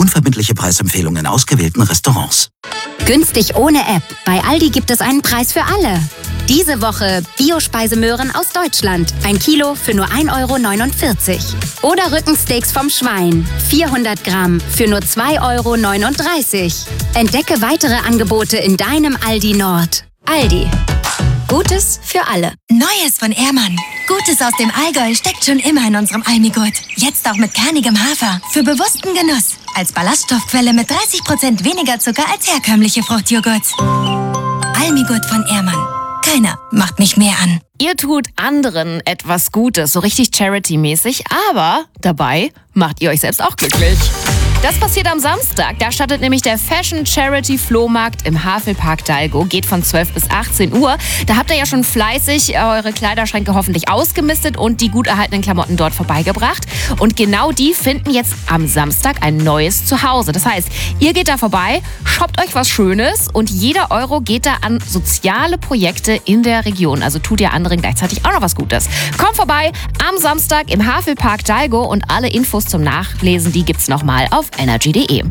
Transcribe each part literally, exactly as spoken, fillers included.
Unverbindliche Preisempfehlungen in ausgewählten Restaurants. Günstig ohne App. Bei Aldi gibt es einen Preis für alle. Diese Woche Biospeisemöhren aus Deutschland. Ein Kilo für nur ein Euro neunundvierzig. Oder Rückensteaks vom Schwein. vierhundert Gramm für nur zwei Euro neununddreißig. Entdecke weitere Angebote in deinem Aldi Nord. Aldi. Gutes für alle. Neues von Ehrmann. Gutes aus dem Allgäu steckt schon immer in unserem Almigurt. Jetzt auch mit kernigem Hafer. Für bewussten Genuss. Als Ballaststoffquelle mit dreißig Prozent weniger Zucker als herkömmliche Fruchtjoghurts. Almigurt von Ehrmann. Keiner macht mich mehr an. Ihr tut anderen etwas Gutes, so richtig Charity-mäßig, aber dabei macht ihr euch selbst auch glücklich. Das passiert am Samstag. Da startet nämlich der Fashion Charity Flohmarkt im Havelpark Dalgo. Geht von zwölf bis achtzehn Uhr. Da habt ihr ja schon fleißig eure Kleiderschränke hoffentlich ausgemistet und die gut erhaltenen Klamotten dort vorbeigebracht. Und genau die finden jetzt am Samstag ein neues Zuhause. Das heißt, ihr geht da vorbei, shoppt euch was Schönes und jeder Euro geht da an soziale Projekte in der Region. Also tut ihr anderen gleichzeitig auch noch was Gutes. Kommt vorbei am Samstag im Havelpark Dalgo und alle Infos zum Nachlesen, die gibt's nochmal auf energy punkt de.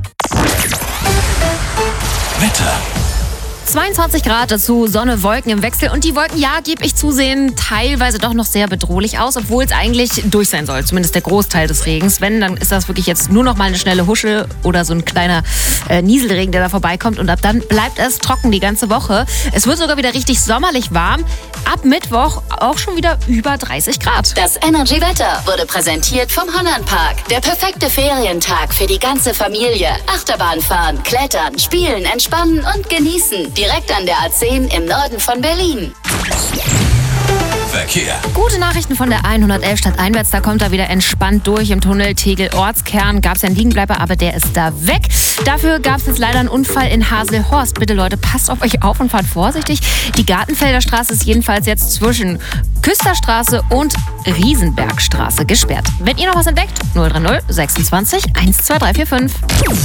Wetter. zweiundzwanzig Grad dazu, Sonne, Wolken im Wechsel. Und die Wolken, ja, gebe ich zu, sehen teilweise doch noch sehr bedrohlich aus, obwohl es eigentlich durch sein soll. Zumindest der Großteil des Regens. Wenn, dann ist das wirklich jetzt nur noch mal eine schnelle Husche oder so ein kleiner äh, Nieselregen, der da vorbeikommt. Und ab dann bleibt es trocken die ganze Woche. Es wird sogar wieder richtig sommerlich warm. Ab Mittwoch auch schon wieder über dreißig Grad. Das Energy-Wetter wurde präsentiert vom Hollandpark. Der perfekte Ferientag für die ganze Familie. Achterbahn fahren, klettern, spielen, entspannen und genießen. Direkt an der A zehn im Norden von Berlin. Verkehr. Gute Nachrichten von der hundertelf stadteinwärts. Da kommt er wieder entspannt durch im Tunnel Tegel Ortskern. Gab es ja einen Liegenbleiber, aber der ist da weg. Dafür gab es jetzt leider einen Unfall in Haselhorst. Bitte Leute, passt auf euch auf und fahrt vorsichtig. Die Gartenfelder Straße ist jedenfalls jetzt zwischen Küsterstraße und Riesenbergstraße gesperrt. Wenn ihr noch was entdeckt, null drei null sechsundzwanzig eins zwei drei vier fünf.